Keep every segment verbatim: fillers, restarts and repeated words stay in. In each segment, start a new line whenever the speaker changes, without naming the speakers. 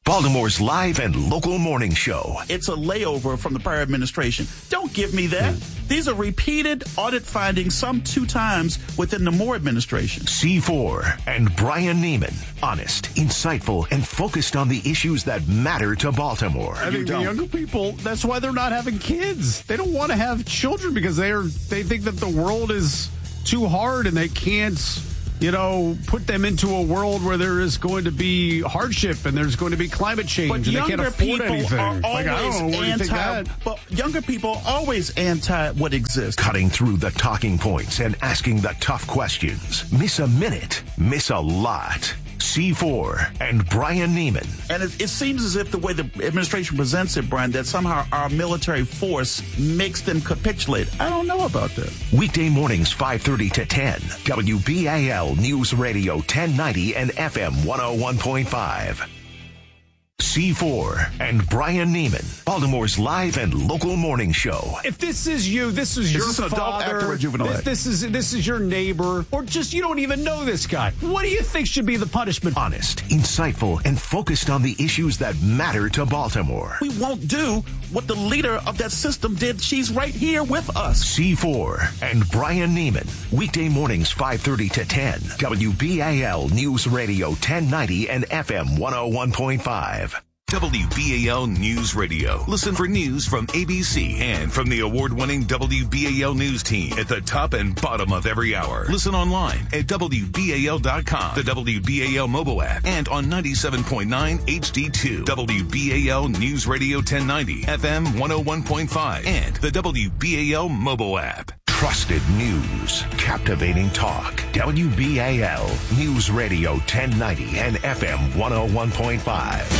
Baltimore's live and local morning show.
It's a layover from the prior administration. Don't give me that. These are repeated audit findings, some two times within the Moore administration.
C four and Brian Neiman. Honest, insightful, and focused on the issues that matter to Baltimore.
I think the younger people, that's why they're not having kids. They don't want to have children because they are. They think that the world is too hard and they can't, you know, put them into a world where there is going to be hardship and there's going to be climate change
But
and they can't
younger
afford
people
anything.
are
Like, I don't know
always
what you think
anti.
that.
But younger people are always anti what exists.
Cutting through the talking points and asking the tough questions. Miss a minute, miss a lot. C four and Brian Neiman.
And it, it seems as if the way the administration presents it, Brian, that somehow our military force makes them capitulate. I don't know about that.
Weekday mornings five thirty to ten. W B A L News Radio ten ninety and F M one oh one point five. C four and Brian Neiman, Baltimore's live and local morning show.
If this is you, this is,
Is
your
this an adult
father,
actor or juvenile
this,
act?
this is this is your neighbor, or just you don't even know this guy. What do you think should be the punishment?
Honest, insightful, and focused on the issues that matter to Baltimore.
We won't do what the leader of that system did. She's right here with us.
C four and Brian Neiman, weekday mornings five thirty to ten. W B A L News Radio ten ninety and F M one oh one point five.
W B A L News Radio. Listen for news from A B C and from the award-winning W B A L News team at the top and bottom of every hour. Listen online at W B A L dot com, the W B A L mobile app, and on ninety-seven point nine H D two. W B A L News Radio ten ninety, F M one oh one point five, and the W B A L mobile app.
Trusted news, captivating talk. W B A L News Radio ten ninety and F M one oh one point five.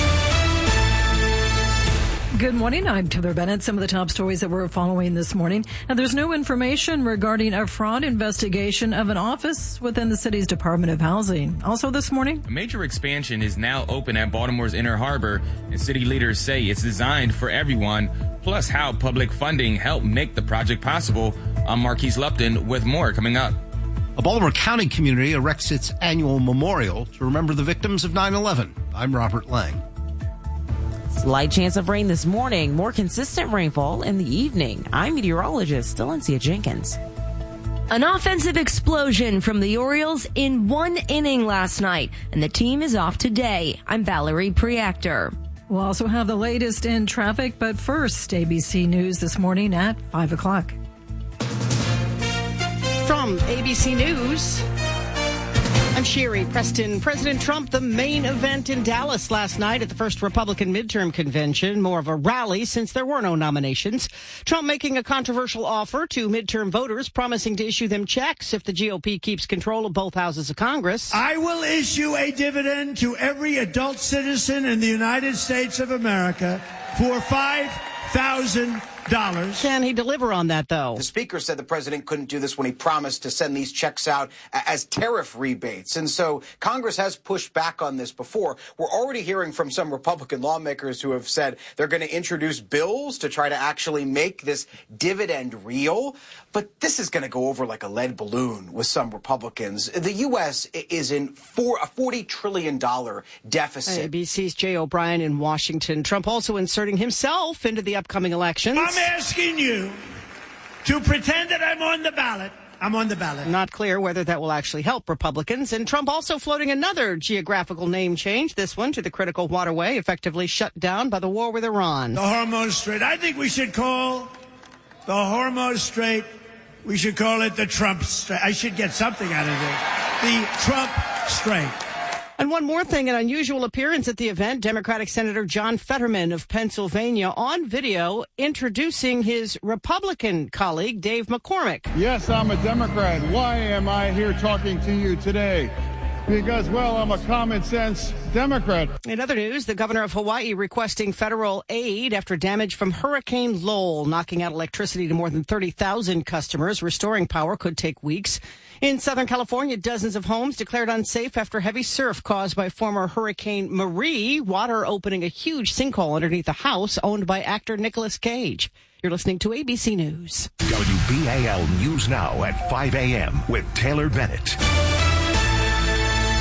Good morning. I'm Taylor Bennett. Some of the top stories that we're following this morning. And there's no information regarding a fraud investigation of an office within the city's Department of Housing. Also this morning,
a major expansion is now open at Baltimore's Inner Harbor, and city leaders say it's designed for everyone, plus how public funding helped make the project possible. I'm Marquise Lupton with more coming up.
A Baltimore County community erects its annual memorial to remember the victims of nine eleven. I'm Robert Lang.
Slight chance of rain this morning, more consistent rainfall in the evening. I'm meteorologist Delencia Jenkins.
An offensive explosion from the Orioles in one inning last night, and the team is off today. I'm Valerie Preactor.
We'll also have the latest in traffic, but first, A B C News this morning at five o'clock.
From A B C News, I'm Sherry Preston. President Trump, the main event in Dallas last night at the first Republican midterm convention, more of a rally since there were no nominations. Trump making a controversial offer to midterm voters, promising to issue them checks if the G O P keeps control of both houses of Congress.
I will issue a dividend to every adult citizen in the United States of America for five thousand dollars.
Can he deliver on that, though?
The speaker said the president couldn't do this when he promised to send these checks out as tariff rebates. And so Congress has pushed back on this before. We're already hearing from some Republican lawmakers who have said they're going to introduce bills to try to actually make this dividend real. But this is going to go over like a lead balloon with some Republicans. The U S is in four, a forty trillion dollars deficit.
A B C's Jay O'Brien in Washington. Trump also inserting himself into the upcoming elections.
I'm asking you to pretend that I'm on the ballot. I'm on the ballot.
Not clear whether that will actually help Republicans. And Trump also floating another geographical name change, this one to the critical waterway, effectively shut down by the war with Iran.
The Hormuz Strait. I think we should call the Hormuz Strait, we should call it the Trump Strait. I should get something out of it. The Trump Strait.
And one more thing, an unusual appearance at the event, Democratic Senator John Fetterman of Pennsylvania on video introducing his Republican colleague, Dave McCormick.
Yes, I'm a Democrat. Why am I here talking to you today? Because, well, I'm a common sense Democrat.
In other news, the governor of Hawaii requesting federal aid after damage from Hurricane Lowell, knocking out electricity to more than thirty thousand customers. Restoring power could take weeks. In Southern California, dozens of homes declared unsafe after heavy surf caused by former Hurricane Marie. Water opening a huge sinkhole underneath a house owned by actor Nicolas Cage. You're listening to A B C News.
W B A L News Now at five a.m. with Taylor Bennett. Now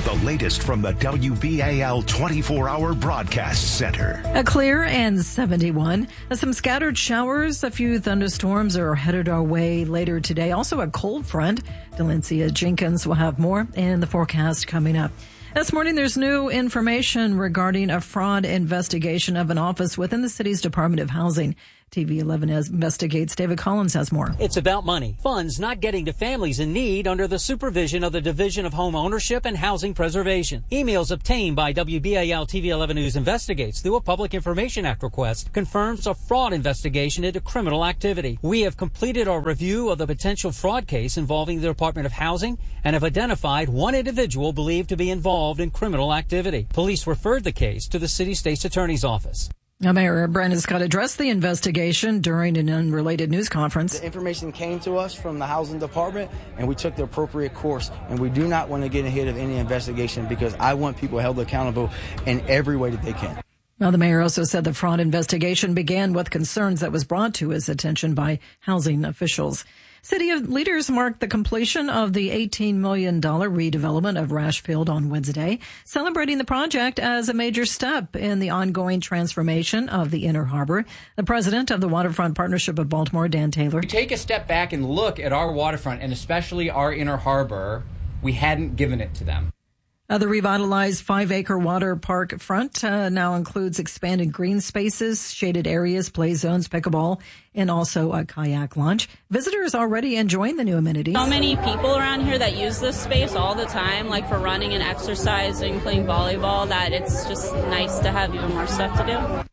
with the latest from the W B A L twenty-four hour Broadcast Center.
A clear and seventy-one. Some scattered showers, a few thunderstorms are headed our way later today. Also a cold front. Delencia Jenkins will have more in the forecast coming up. This morning, there's new information regarding a fraud investigation of an office within the city's Department of Housing. T V eleven investigates. David Collins has more.
It's about money. Funds not getting to families in need under the supervision of the Division of Home Ownership and Housing Preservation. Emails obtained by W B A L T V eleven News Investigates through a Public Information Act request confirms a fraud investigation into criminal activity. We have completed our review of the potential fraud case involving the Department of Housing and have identified one individual believed to be involved in criminal activity. Police referred the case to the city state's attorney's office.
Now, Mayor Brandon Scott addressed the investigation during an unrelated news conference.
The information came to us from the housing department, and we took the appropriate course. And we do not want to get ahead of any investigation because I want people held accountable in every way that they can.
Now, the mayor also said the fraud investigation began with concerns that was brought to his attention by housing officials. City leaders marked the completion of the eighteen million dollars redevelopment of Rashfield on Wednesday, celebrating the project as a major step in the ongoing transformation of the Inner Harbor. The president of the Waterfront Partnership of Baltimore, Dan Taylor.
We take a step back and look at our waterfront, and especially our Inner Harbor. We hadn't given it to them.
Uh, the revitalized five-acre water park front uh, now includes expanded green spaces, shaded areas, play zones, pickleball, and also a kayak launch. Visitors already enjoying the new amenities.
So many people around here that use this space all the time, like for running and exercising, playing volleyball, that it's just nice to have even more stuff to do.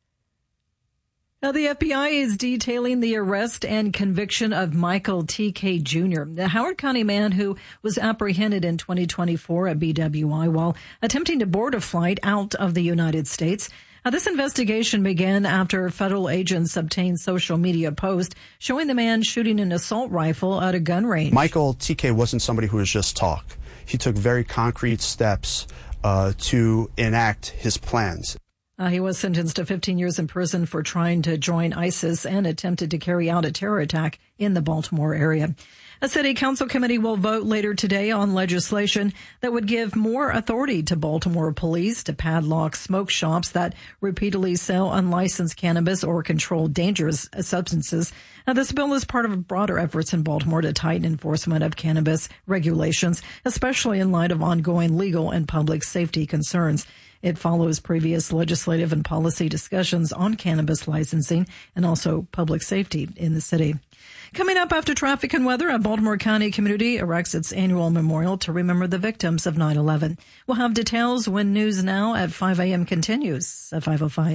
Now, the F B I is detailing the arrest and conviction of Michael T K Junior, the Howard County man who was apprehended in twenty twenty-four at B W I while attempting to board a flight out of the United States. Now, this investigation began after federal agents obtained social media posts showing the man shooting an assault rifle at a gun range.
Michael T K wasn't somebody who was just talk. He took very concrete steps uh, to enact his plans.
Uh, he was sentenced to fifteen years in prison for trying to join ISIS and attempted to carry out a terror attack in the Baltimore area. A city council committee will vote later today on legislation that would give more authority to Baltimore police to padlock smoke shops that repeatedly sell unlicensed cannabis or control dangerous substances. Now, this bill is part of broader efforts in Baltimore to tighten enforcement of cannabis regulations, especially in light of ongoing legal and public safety concerns. It follows previous legislative and policy discussions on cannabis licensing and also public safety in the city. Coming up after traffic and weather, a Baltimore County community erects its annual memorial to remember the victims of nine eleven. We'll have details when News Now at five a.m. continues at five oh five.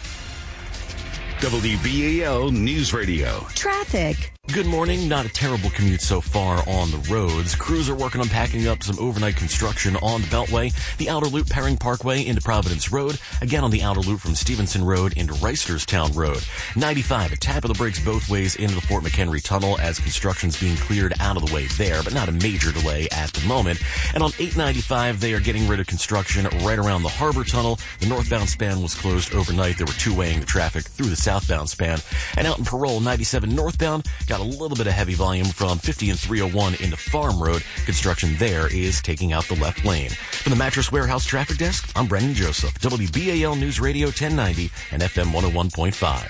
W B A L News Radio.
Traffic. Good morning. Not a terrible commute so far on the roads. Crews are working on packing up some overnight construction on the Beltway, the Outer Loop Perring Parkway into Providence Road, again on the Outer Loop from Stevenson Road into Reisterstown Road. ninety-five, a tap of the brakes both ways into the Fort McHenry Tunnel as construction's being cleared out of the way there, but not a major delay at the moment. And on eight ninety-five, they are getting rid of construction right around the Harbor Tunnel. The northbound span was closed overnight. They were two-waying the traffic through the southbound span. And out in Parole, ninety-seven northbound, got a little bit of heavy volume from fifty and three oh one into Farm Road. Construction there is taking out the left lane. From the Mattress Warehouse Traffic Desk, I'm Brendan Joseph, W B A L News Radio ten ninety and F M one oh one point five.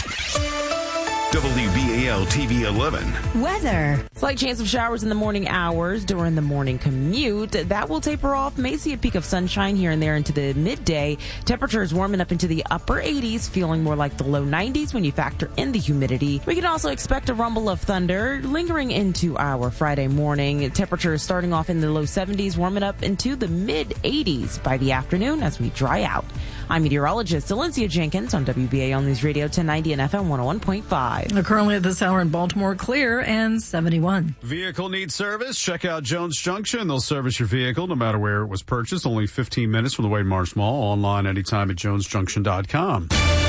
W B A L T V eleven.
Weather. Slight chance of showers in the morning hours during the morning commute. That will taper off. May see a peak of sunshine here and there into the midday. Temperatures warming up into the upper eighties, feeling more like the low nineties when you factor in the humidity. We can also expect a rumble of thunder lingering into our Friday morning. Temperatures starting off in the low seventies, warming up into the mid eighties by the afternoon as we dry out. I'm meteorologist Delencia Jenkins on W B A L News Radio ten ninety and F M one oh one point five.
Currently at this hour in Baltimore, clear and seventy-one.
Vehicle needs service? Check out Jones Junction. They'll service your vehicle no matter where it was purchased. Only fifteen minutes from the Wade Marsh Mall. Online anytime at jones junction dot com.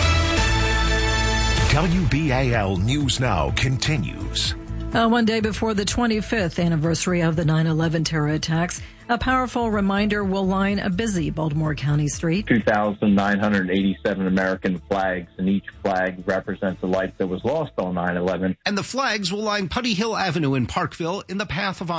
W B A L News Now continues.
Uh, one day before the twenty-fifth anniversary of the nine eleven terror attacks, a powerful reminder will line a busy Baltimore County street.
two thousand nine hundred eighty-seven American flags, and each flag represents a life that was lost on nine eleven.
And the flags will line Putty Hill Avenue in Parkville in the path of honor.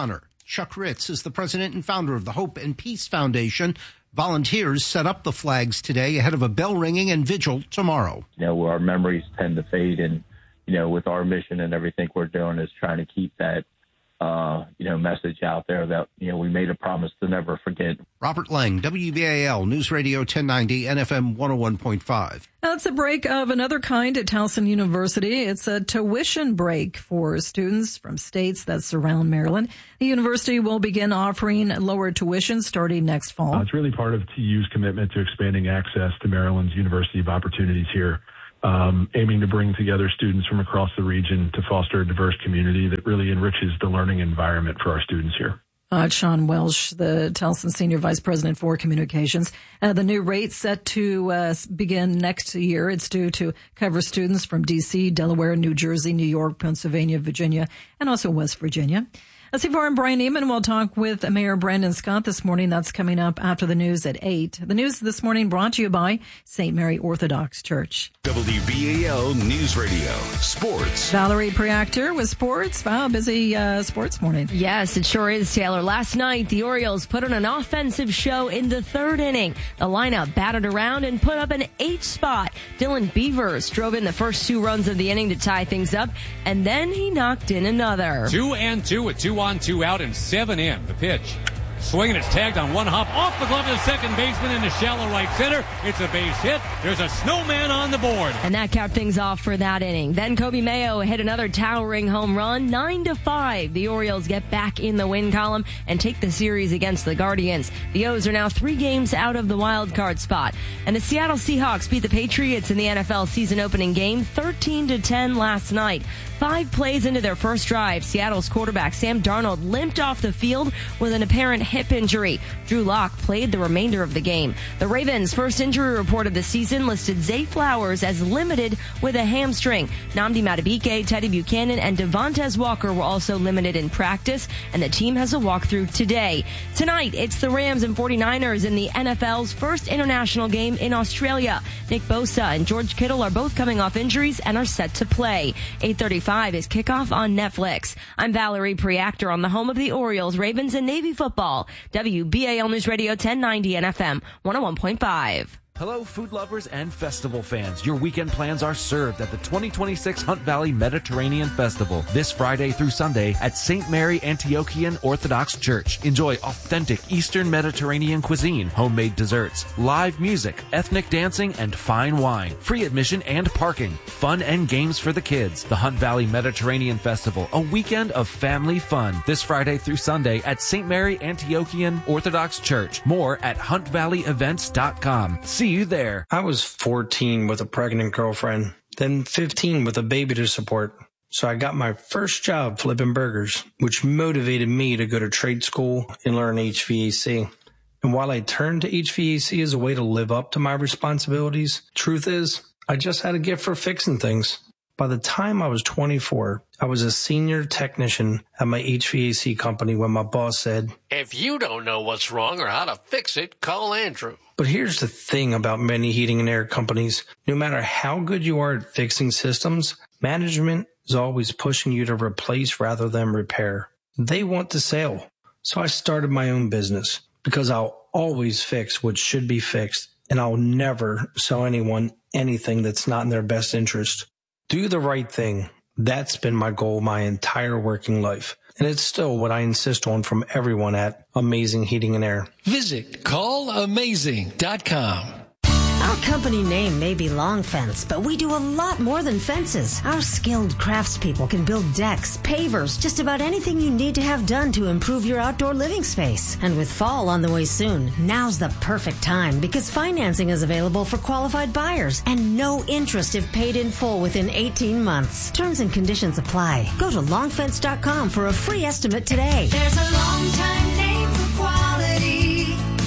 Chuck Ritz is the president and founder of the Hope and Peace Foundation. Volunteers set up the flags today ahead of a bell ringing and vigil tomorrow.
You know, our memories tend to fade, and, you know, with our mission and everything we're doing is trying to keep that, uh, you know, message out there that, you know, we made a promise to never forget.
Robert Lang, W B A L News Radio ten ninety and F M one oh one point five.
Now it's a break of another kind at Towson University. It's a tuition break for students from states that surround Maryland. The university will begin offering lower tuition starting next fall.
Uh, it's really part of T U's commitment to expanding access to Maryland's University of Opportunities here, um, aiming to bring together students from across the region to foster a diverse community that really enriches the learning environment for our students here.
Uh, Sean Welsh, the Towson Senior Vice President for Communications. Uh, the new rate set to uh, begin next year. It's due to cover students from D C, Delaware, New Jersey, New York, Pennsylvania, Virginia, and also West Virginia. C four and Brian Neiman will talk with Mayor Brandon Scott this morning. That's coming up after the news at eight. The news this morning brought to you by Saint Mary Orthodox Church.
W B A L News Radio. Sports.
Valerie Preactor with sports. Wow, busy uh, sports morning.
Yes, it sure is, Taylor. Last night, the Orioles put on an offensive show in the third inning. The lineup batted around and put up an eight spot. Dylan Beavers drove in the first two runs of the inning to tie things up, and then he knocked in another.
Two and two with two on, two out, and seven in. The pitch. Swinging, it's tagged on one hop off the glove of the second baseman into shallow right center. It's a base hit. There's a snowman on the board.
And that capped things off for that inning. Then Kobe Mayo hit another towering home run. Nine to five. The Orioles get back in the win column and take the series against the Guardians. The O's are now three games out of the wild card spot. And the Seattle Seahawks beat the Patriots in the N F L season opening game thirteen to ten last night. Five plays into their first drive, Seattle's quarterback Sam Darnold limped off the field with an apparent hip injury. Drew Lock played the remainder of the game. The Ravens' first injury report of the season listed Zay Flowers as limited with a hamstring. Nnamdi Madubuike, Teddy Buchanan, and Devontae Walker were also limited in practice, and the team has a walkthrough today. Tonight, it's the Rams and forty-niners in the N F L's first international game in Australia. Nick Bosa and George Kittle are both coming off injuries and are set to play. eight thirty-five is kickoff on Netflix. I'm Valerie Preactor on the home of the Orioles, Ravens, and Navy football. W B A L News Radio ten ninety and F M one oh one point five.
Hello, food lovers and festival fans. Your weekend plans are served at the twenty twenty-six Hunt Valley Mediterranean Festival this Friday through Sunday at Saint Mary Antiochian Orthodox Church. Enjoy authentic Eastern Mediterranean cuisine, homemade desserts, live music, ethnic dancing, and fine wine. Free admission and parking. Fun and games for the kids. The Hunt Valley Mediterranean Festival, a weekend of family fun. This Friday through Sunday at Saint Mary Antiochian Orthodox Church. More at hunt valley events dot com. See you there.
I was fourteen with a pregnant girlfriend, then fifteen with a baby to support. So I got my first job flipping burgers, which motivated me to go to trade school and learn H V A C. And while I turned to H V A C as a way to live up to my responsibilities, truth is, I just had a gift for fixing things. By the time I was twenty-four, I was a senior technician at my H V A C company when my boss said,
"If you don't know what's wrong or how to fix it, call Andrew."
But here's the thing about many heating and air companies. No matter how good you are at fixing systems, management is always pushing you to replace rather than repair. They want to sell. So I started my own business because I'll always fix what should be fixed, and I'll never sell anyone anything that's not in their best interest. Do the right thing. That's been my goal my entire working life. And it's still what I insist on from everyone at Amazing Heating and Air.
Visit call amazing dot com.
Our company name may be Long Fence, but we do a lot more than fences. Our skilled craftspeople can build decks, pavers, just about anything you need to have done to improve your outdoor living space. And with fall on the way soon, now's the perfect time because financing is available for qualified buyers and no interest if paid in full within eighteen months. Terms and conditions apply. Go to long fence dot com for a free estimate today.
There's a long time name for quality.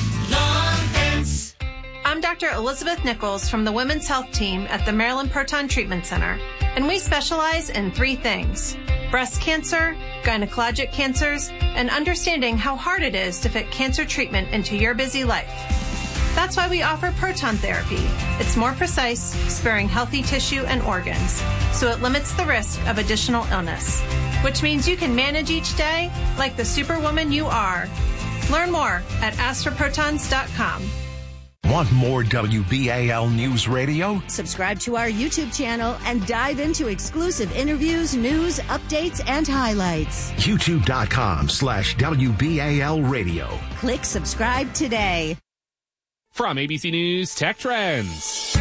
Long Fence.
I'm Doctor Elizabeth Nichols from the Women's Health Team at the Maryland Proton Treatment Center, and we specialize in three things: breast cancer, gynecologic cancers, and understanding how hard it is to fit cancer treatment into your busy life. That's why we offer proton therapy. It's more precise, sparing healthy tissue and organs, so it limits the risk of additional illness. which means you can manage each day like the superwoman you are. Learn more at astra protons dot com.
Want more W B A L News Radio?
Subscribe to our YouTube channel and dive into exclusive interviews, news, updates, and highlights.
YouTube.com slash WBAL Radio.
Click subscribe today.
From A B C News Tech Trends.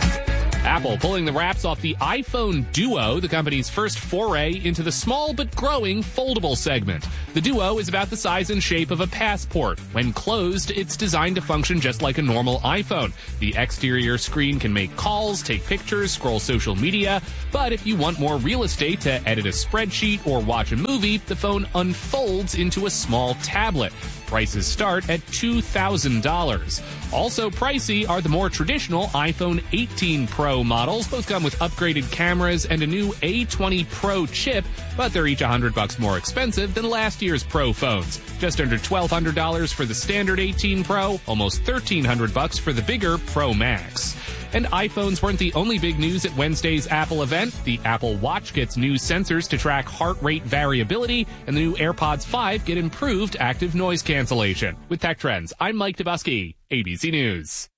Apple pulling the wraps off the iPhone Duo, the company's first foray into the small but growing foldable segment. The Duo is about the size and shape of a passport. When closed, it's designed to function just like a normal iPhone. The exterior screen can make calls, take pictures, scroll social media, but if you want more real estate to edit a spreadsheet or watch a movie, the phone unfolds into a small tablet. Prices start at two thousand dollars. Also pricey are the more traditional iPhone eighteen Pro models. Both come with upgraded cameras and a new A twenty Pro chip, but they're each one hundred bucks more expensive than last year's Pro phones. Just under twelve hundred dollars for the standard eighteen Pro, almost thirteen hundred bucks for the bigger Pro Max. And iPhones weren't the only big news at Wednesday's Apple event. The Apple Watch gets new sensors to track heart rate variability, and the new AirPods five get improved active noise cancellation. With Tech Trends, I'm Mike Dabusky, A B C News.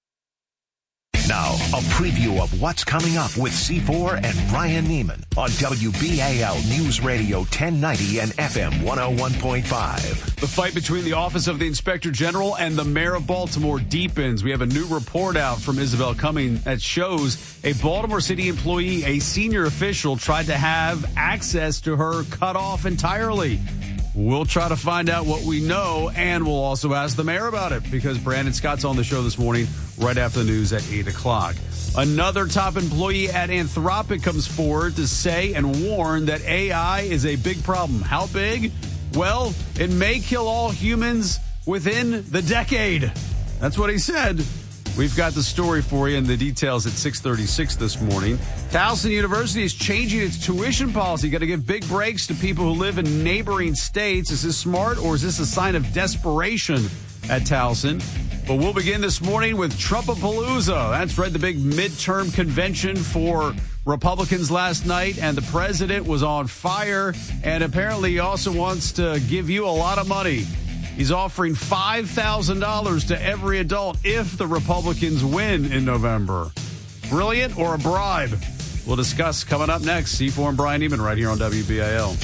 Now, a preview of what's coming up with C four and Brian Neiman on W B A L News Radio ten ninety and F M one oh one point five.
The fight between the Office of the Inspector General and the Mayor of Baltimore deepens. We have a new report out from Isabel Cumming that shows a Baltimore City employee, a senior official, tried to have access to her cut off entirely. We'll try to find out what we know, and we'll also ask the mayor about it, because Brandon Scott's on the show this morning right after the news at eight o'clock. Another top employee at Anthropic comes forward to say and warn that A I is a big problem. How big? Well, it may kill all humans within the decade. That's what he said. We've got the story for you and the details at six thirty-six this morning. Towson University is changing its tuition policy. Got to give big breaks to people who live in neighboring states. Is this smart, or is this a sign of desperation at Towson? But we'll begin this morning with Trumpapalooza. That's right, the big midterm convention for Republicans last night, and the president was on fire, and apparently he also wants to give you a lot of money. He's offering five thousand dollars to every adult if the Republicans win in November. Brilliant or a bribe? We'll discuss coming up next. C four and Brian Neiman right here on W B A L.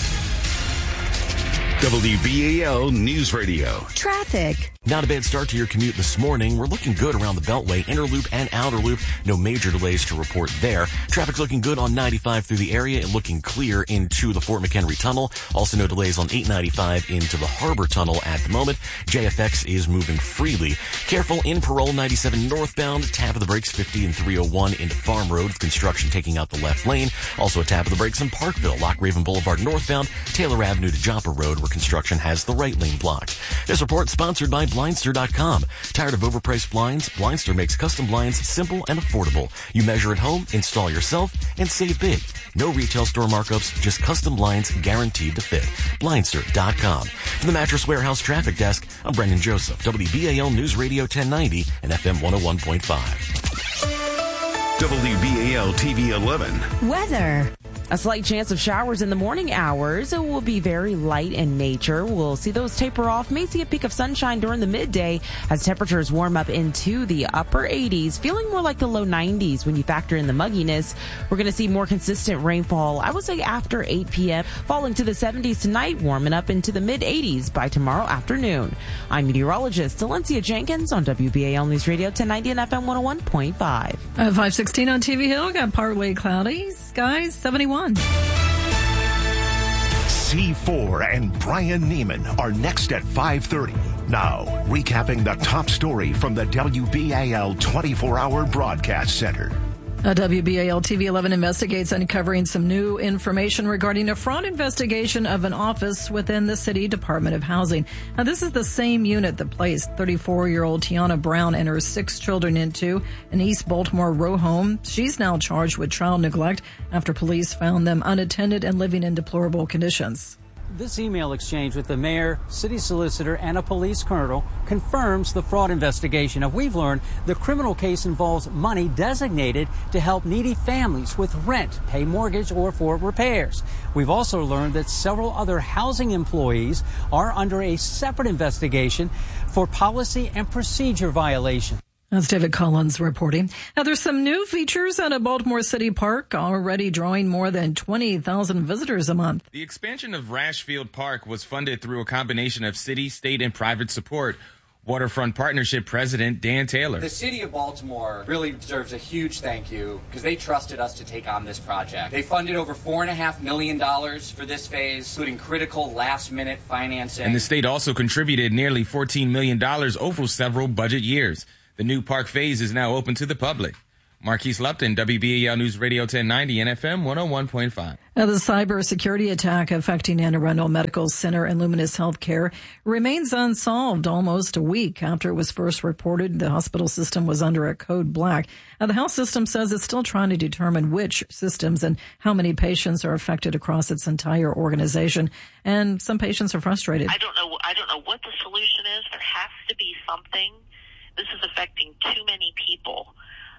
W B A L News Radio.
Traffic.
Not a bad start to your commute this morning. We're looking good around the Beltway, Inner Loop and Outer Loop. No major delays to report there. Traffic's looking good on ninety-five through the area and looking clear into the Fort McHenry Tunnel. Also no delays on eight ninety-five into the Harbor Tunnel at the moment. J F X is moving freely. Careful in Parole ninety-seven northbound. Tap of the brakes fifty and three oh one into Farm Road with construction taking out the left lane. Also a tap of the brakes in Parkville, Lock Raven Boulevard northbound, Taylor Avenue to Joppa Road where construction has the right lane blocked. This report sponsored by Blindster dot com. Tired of overpriced blinds? Blindster makes custom blinds simple and affordable. You measure at home, install yourself, and save big. No retail store markups, just custom blinds guaranteed to fit. Blindster dot com. From the Mattress Warehouse Traffic Desk, I'm Brendan Joseph, W B A L News Radio ten ninety and F M one oh one point five.
W B A L T V eleven.
Weather.
A slight chance of showers in the morning hours. It will be very light in nature. We'll see those taper off. May see a peak of sunshine during the midday as temperatures warm up into the upper eighties, feeling more like the low nineties when you factor in the mugginess. We're going to see more consistent rainfall, I would say after eight p.m., falling to the seventies tonight, warming up into the mid eighties by tomorrow afternoon. I'm meteorologist Valencia Jenkins on W B A L News Radio ten ninety and F M one oh one point five.
Uh, five sixteen on T V Hill, got partly cloudy, skies seventy-one.
C four and Brian Neiman are next at five thirty. Now, recapping the top story from the W B A L twenty-four hour broadcast center.
A W B A L T V eleven investigates uncovering some new information regarding a fraud investigation of an office within the City Department of Housing. Now, this is the same unit that placed thirty-four-year-old Tiana Brown and her six children into an East Baltimore row home. She's now charged with child neglect after police found them unattended and living in deplorable conditions.
This email exchange with the mayor, city solicitor, and a police colonel confirms the fraud investigation. Now, we've learned the criminal case involves money designated to help needy families with rent, pay mortgage, or for repairs. We've also learned that several other housing employees are under a separate investigation for policy and procedure violation.
That's David Collins reporting. Now, there's some new features at a Baltimore City Park, already drawing more than twenty thousand visitors a month.
The expansion of Rashfield Park was funded through a combination of city, state, and private support. Waterfront Partnership President Dan Taylor.
The city of Baltimore really deserves a huge thank you because they trusted us to take on this project. They funded over four and a half million dollars for this phase, including critical last minute financing.
And the state also contributed nearly fourteen million dollars over several budget years. The new park phase is now open to the public. Marquise Lupton, W B A L News Radio ten ninety and F M one oh one point five.
Now, the cybersecurity attack affecting Anne Arundel Medical Center and Luminous Healthcare remains unsolved almost a week after it was first reported. The hospital system was under a code black. Now, the health system says it's still trying to determine which systems and how many patients are affected across its entire organization. And some patients are frustrated.
I don't know. I don't know what the solution is. There has to be something. This is affecting too many people,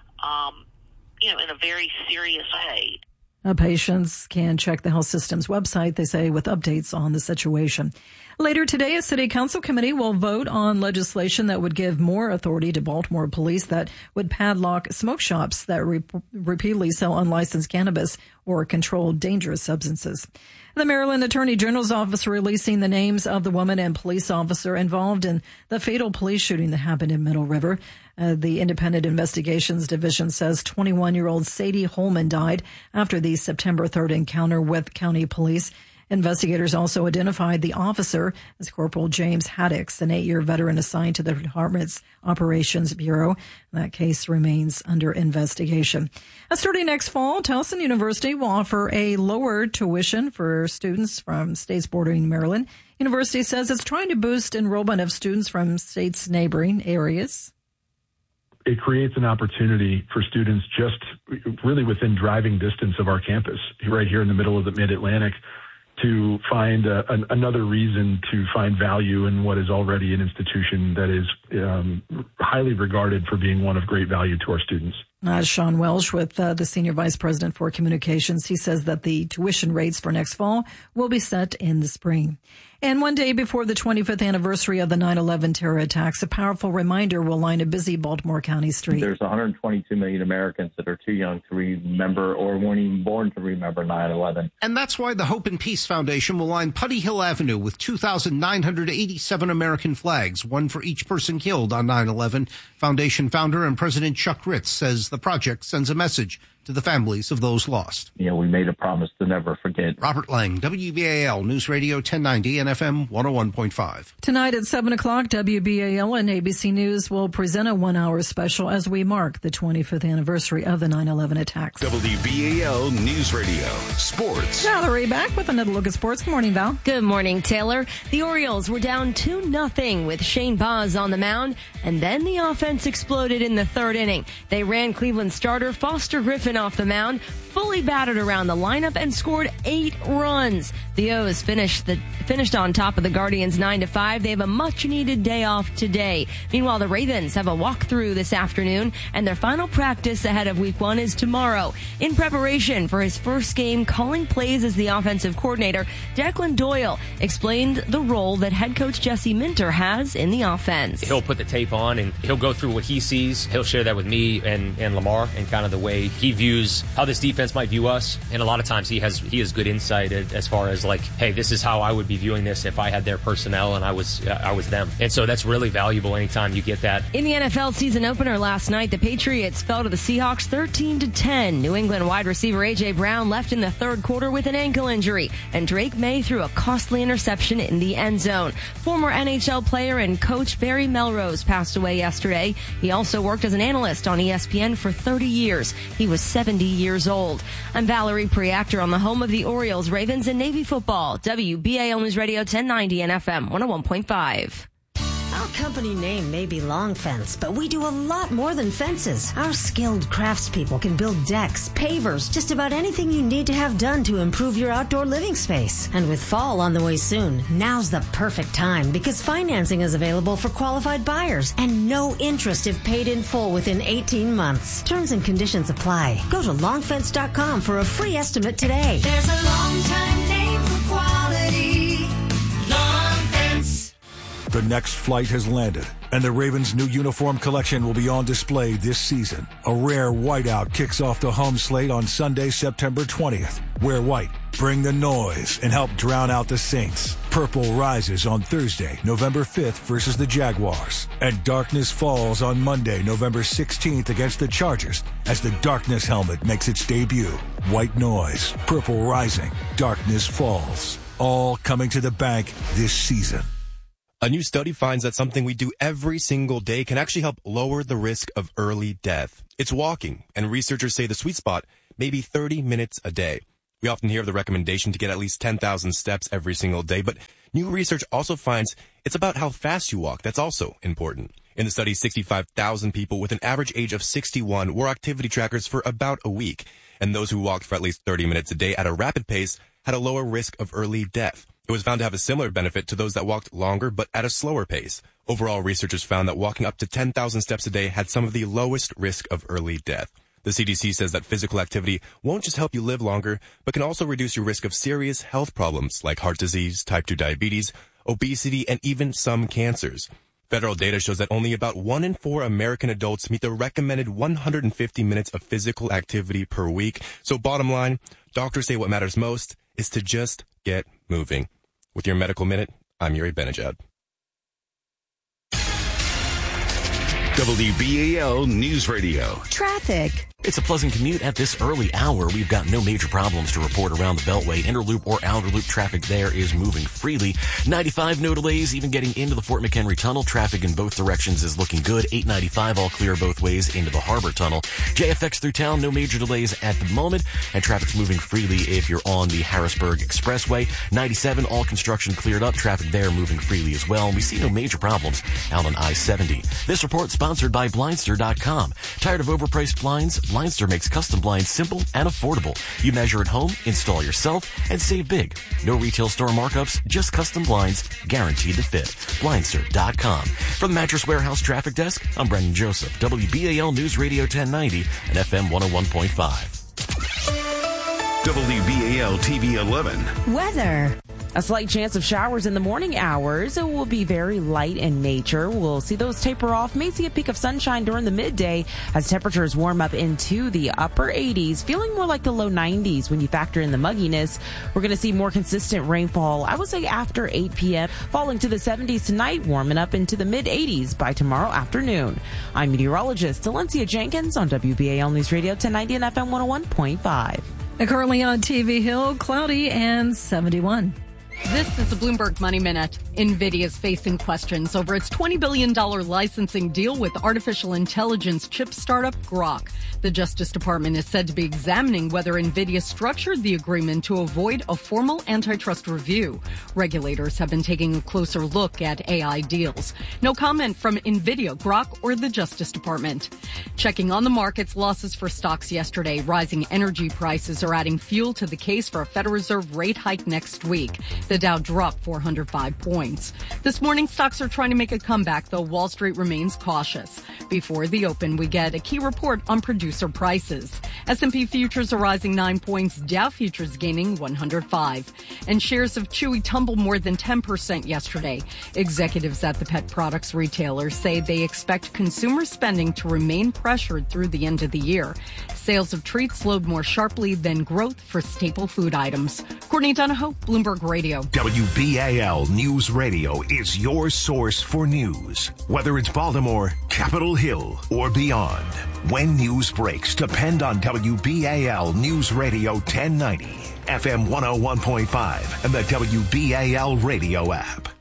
um, you know, in a very serious way.
Uh, patients can check the health system's website, they say, with updates on the situation. Later today, a city council committee will vote on legislation that would give more authority to Baltimore police that would padlock smoke shops that re- repeatedly sell unlicensed cannabis or controlled dangerous substances. The Maryland Attorney General's office releasing the names of the woman and police officer involved in the fatal police shooting that happened in Middle River. Uh, the Independent Investigations Division says twenty-one-year-old Sadie Holman died after the September third encounter with county police. Investigators also identified the officer as Corporal James Haddix, an eight-year veteran assigned to the department's Operations Bureau. That case remains under investigation. Uh, starting next fall, Towson University will offer a lower tuition for students from states bordering Maryland. University says it's trying to boost enrollment of students from states' neighboring areas.
It creates an opportunity for students just really within driving distance of our campus, right here in the middle of the Mid-Atlantic, to find uh, an, another reason to find value in what is already an institution that is um, highly regarded for being one of great value to our students.
Uh, Sean Welsh with uh, the Senior Vice President for Communications. He says that the tuition rates for next fall will be set in the spring. And one day before the twenty-fifth anniversary of the nine eleven terror attacks, a powerful reminder will line a busy Baltimore County street.
There's one hundred twenty-two million Americans that are too young to remember or weren't even born to remember nine eleven.
And that's why the Hope and Peace Foundation will line Putty Hill Avenue with two thousand nine hundred eighty-seven American flags, one for each person killed on nine eleven. Foundation founder and President Chuck Ritz says the project sends a message to the families of those lost.
You know, we made a promise to never forget.
Robert Lang, W B A L News Radio ten ninety and F M one oh one point five.
Tonight at seven o'clock, W B A L and A B C News will present a one-hour special as we mark the twenty-fifth anniversary of the nine eleven attacks.
W B A L News Radio Sports.
Valerie back with another look at sports. Good morning, Val.
Good morning, Taylor. The Orioles were down two nothing with Shane Baz on the mound, and then the offense exploded in the third inning. They ran Cleveland starter Foster Griffin off the mound, fully batted around the lineup, and scored eight runs. The O's finished the finished on top of the Guardians nine to five. They have a much-needed day off today. Meanwhile, the Ravens have a walkthrough this afternoon, and their final practice ahead of Week One is tomorrow. In preparation for his first game calling plays as the offensive coordinator, Declan Doyle explained the role that head coach Jesse Minter has in the offense.
He'll put the tape on and he'll go through what he sees. He'll share that with me and, and Lamar and kind of the way he views how this defense might view us. And a lot of times he has he has good insight as far as like, hey, this is how I would be viewing this if I had their personnel and I was uh, I was them. And so that's really valuable anytime you get that.
In the N F L season opener last night, the Patriots fell to the Seahawks thirteen to ten. New England wide receiver A J. Brown left in the third quarter with an ankle injury, and Drake May threw a costly interception in the end zone. Former N H L player and coach Barry Melrose passed away yesterday. He also worked as an analyst on E S P N for thirty years. He was seventy years old. I'm Valerie Preactor on the home of the Orioles, Ravens, and Navy football. W B A L News Radio ten ninety and F M one oh one point five.
Our company name may be Long Fence, but we do a lot more than fences. Our skilled craftspeople can build decks, pavers, just about anything you need to have done to improve your outdoor living space. And with fall on the way soon, now's the perfect time because financing is available for qualified buyers and no interest if paid in full within eighteen months. Terms and conditions apply. Go to long fence dot com for a free estimate today.
There's a long time name for quality. Long Fence.
The next flight has landed, and the Ravens' new uniform collection will be on display this season. A rare whiteout kicks off the home slate on Sunday, September twentieth. Wear white, bring the noise, and help drown out the Saints. Purple rises on Thursday, November fifth versus the Jaguars. And darkness falls on Monday, November sixteenth against the Chargers as the darkness helmet makes its debut. White noise, purple rising, darkness falls. All coming to the bank this season.
A new study finds that something we do every single day can actually help lower the risk of early death. It's walking, and researchers say the sweet spot may be thirty minutes a day. We often hear of the recommendation to get at least ten thousand steps every single day, but new research also finds it's about how fast you walk that's also important. In the study, sixty-five thousand people with an average age of sixty-one wore activity trackers for about a week, and those who walked for at least thirty minutes a day at a rapid pace had a lower risk of early death. It was found to have a similar benefit to those that walked longer but at a slower pace. Overall, researchers found that walking up to ten thousand steps a day had some of the lowest risk of early death. The C D C says that physical activity won't just help you live longer, but can also reduce your risk of serious health problems like heart disease, type two diabetes, obesity, and even some cancers. Federal data shows that only about one in four American adults meet the recommended one hundred fifty minutes of physical activity per week. So bottom line, doctors say what matters most is to just get moving. With your Medical Minute, I'm Yuri Benajad.
W B A L News Radio.
Traffic.
It's a pleasant commute at this early hour. We've got no major problems to report around the Beltway. Interloop or outer loop traffic there is moving freely. ninety-five, no delays, even getting into the Fort McHenry Tunnel. Traffic in both directions is looking good. eight ninety-five, all clear both ways into the Harbor Tunnel. J F X through town, no major delays at the moment. And traffic's moving freely if you're on the Harrisburg Expressway. ninety-seven, all construction cleared up. Traffic there moving freely as well. And we see no major problems out on I seventy. This report sponsored by Blindster dot com. Tired of overpriced blinds? Blindster makes custom blinds simple and affordable. You measure at home, install yourself, and save big. No retail store markups, just custom blinds, guaranteed to fit. Blindster dot com. From the Mattress Warehouse Traffic Desk, I'm Brendan Joseph, W B A L News Radio ten ninety and F M one oh one point five.
W B A L T V eleven.
Weather.
A slight chance of showers in the morning hours. It will be very light in nature. We'll see those taper off. May see a peak of sunshine during the midday as temperatures warm up into the upper eighties, feeling more like the low nineties when you factor in the mugginess. We're going to see more consistent rainfall, I would say after eight p.m., falling to the seventies tonight, warming up into the mid eighties by tomorrow afternoon. I'm meteorologist Valencia Jenkins on W B A L News Radio ten ninety and F M one oh one point five.
Currently on T V Hill, cloudy and seventy-one.
This is the Bloomberg Money Minute. NVIDIA is facing questions over its twenty billion dollars licensing deal with artificial intelligence chip startup Grok. The Justice Department is said to be examining whether NVIDIA structured the agreement to avoid a formal antitrust review. Regulators have been taking a closer look at A I deals. No comment from NVIDIA, Grok, or the Justice Department. Checking on the markets, losses for stocks yesterday. Rising energy prices are adding fuel to the case for a Federal Reserve rate hike next week. The Dow dropped four hundred five points. This morning, stocks are trying to make a comeback, though Wall Street remains cautious. Before the open, we get a key report on producer prices. S and P futures are rising nine points, Dow futures gaining one hundred five. And shares of Chewy tumbled more than ten percent yesterday. Executives at the pet products retailer say they expect consumer spending to remain pressured through the end of the year. Sales of treats slowed more sharply than growth for staple food items. Courtney Donahoe, Bloomberg Radio.
W B A L News Radio is your source for news. Whether it's Baltimore, Capitol Hill, or beyond. When news breaks, depend on W B A L News Radio ten ninety, F M one oh one point five, and the W B A L radio app.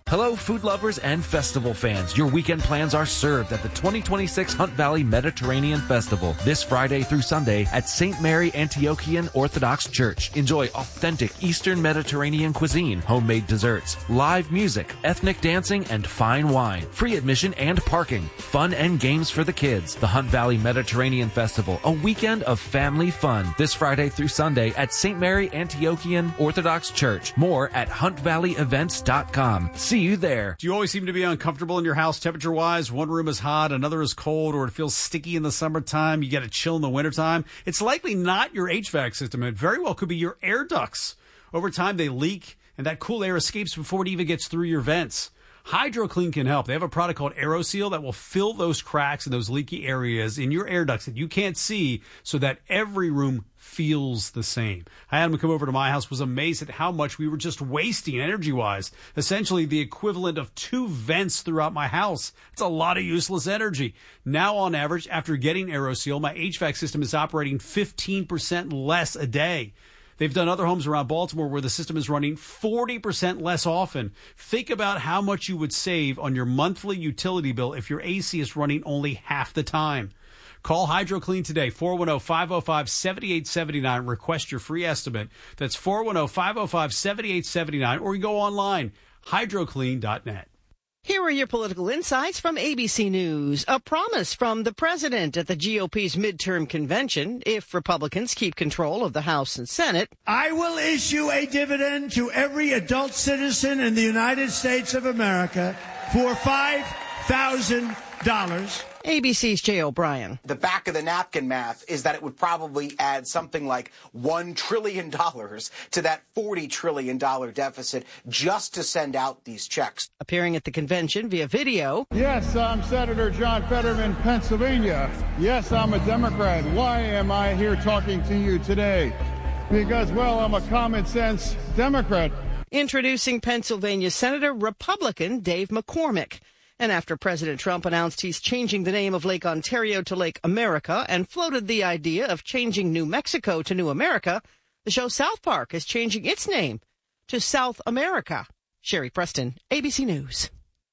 Hello, food lovers and festival fans. Your weekend plans are served at the twenty twenty-six Hunt Valley Mediterranean Festival this Friday through Sunday at Saint Mary Antiochian Orthodox Church. Enjoy authentic Eastern Mediterranean cuisine, homemade desserts, live music, ethnic dancing, and fine wine. Free admission and parking. Fun and games for the kids. The Hunt Valley Mediterranean Festival, a weekend of family fun this Friday through Sunday at Saint Mary Antiochian Orthodox Church. More at hunt valley events dot com. See you there.
Do you always seem to be uncomfortable in your house temperature-wise? One room is hot, another is cold, or it feels sticky in the summertime, you get a chill in the wintertime? It's likely not your H V A C system. It very well could be your air ducts. Over time, they leak, and that cool air escapes before it even gets through your vents. HydroClean can help. They have a product called AeroSeal that will fill those cracks and those leaky areas in your air ducts that you can't see so that every room feels the same. I had him come over to my house, was amazed at how much we were just wasting energy-wise. Essentially the equivalent of two vents throughout my house. It's a lot of useless energy. Now, on average, after getting AeroSeal, my H V A C system is operating fifteen percent less a day. They've done other homes around Baltimore where the system is running forty percent less often. Think about how much you would save on your monthly utility bill if your A C is running only half the time. Call HydroClean today, four one zero, five zero five, seven eight seven nine. Request your free estimate. That's four one zero, five zero five, seven eight seven nine. Or you go online, hydro clean dot net.
Here are your political insights from A B C News. A promise from the president at the G O P's midterm convention if Republicans keep control of the House and Senate.
I will issue a dividend to every adult citizen in the United States of America for five thousand dollars.
A B C's Jay O'Brien.
The back of the napkin math is that it would probably add something like one trillion dollars to that forty trillion dollars deficit just to send out these checks.
Appearing at the convention via video.
Yes, I'm Senator John Fetterman, Pennsylvania. Yes, I'm a Democrat. Why am I here talking to you today? Because, well, I'm a common sense Democrat.
Introducing Pennsylvania Senator Republican Dave McCormick. And after President Trump announced he's changing the name of Lake Ontario to Lake America and floated the idea of changing New Mexico to New America, the show South Park is changing its name to South America. Sherry Preston, A B C News.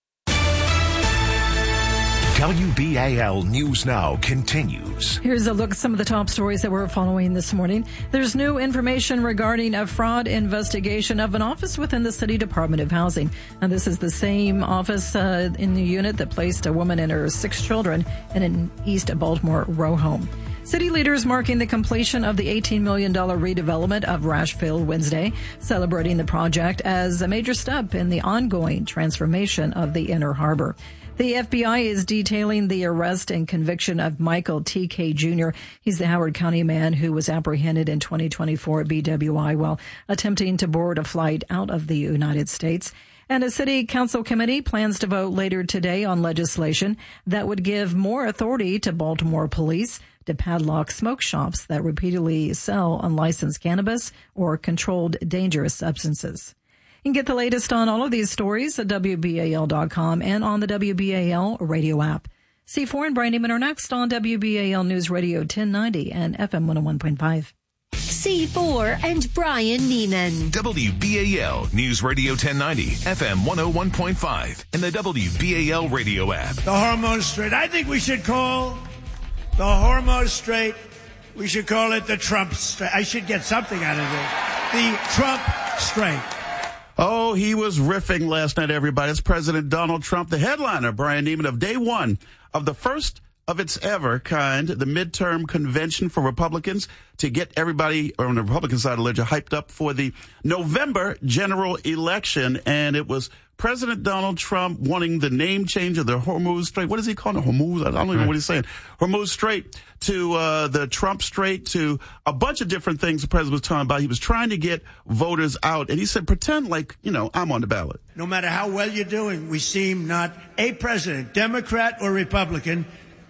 W B A L News Now continues.
Here's a look at some of the top stories that we're following this morning. There's new information regarding a fraud investigation of an office within the City Department of Housing. And this is the same office uh, in the unit that placed a woman and her six children in an East Baltimore row home. City leaders marking the completion of the eighteen million dollars redevelopment of Rashfield Wednesday, celebrating the project as a major step in the ongoing transformation of the Inner Harbor. The F B I is detailing the arrest and conviction of Michael T K Junior He's the Howard County man who was apprehended in twenty twenty-four at B W I while attempting to board a flight out of the United States. And a city council committee plans to vote later today on legislation that would give more authority to Baltimore police to padlock smoke shops that repeatedly sell unlicensed cannabis or controlled dangerous substances. You can get the latest on all of these stories at W B A L dot com and on the W B A L radio app. C four and Brian Neiman are next on W B A L News Radio ten ninety and F M one oh one point five.
C four and Brian Neiman.
W B A L News Radio ten ninety, F M one oh one point five, and the W B A L radio app.
The hormone straight. I think we should call the hormone straight, we should call it the Trump straight. I should get something out of it. The Trump straight.
Oh, he was riffing last night, everybody. It's President Donald Trump, the headliner, Brian Neiman, of day one of the first of its ever kind, the midterm convention for Republicans, to get everybody on the Republican side of the ledger hyped up for the November general election. And it was President Donald Trump wanting the name change of the Hormuz Strait. What is he calling it? Hormuz? I don't even know what he's saying. Hormuz Strait to uh, the Trump Strait to a bunch of different things the president was talking about. He was trying to get voters out. And he said, pretend like, you know, I'm on the ballot.
No matter how well you're doing, we seem not a president, Democrat or Republican,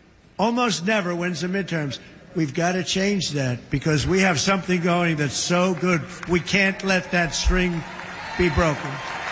almost never wins the midterms. We've got to change that because we have something going that's so good. We can't let that string be broken.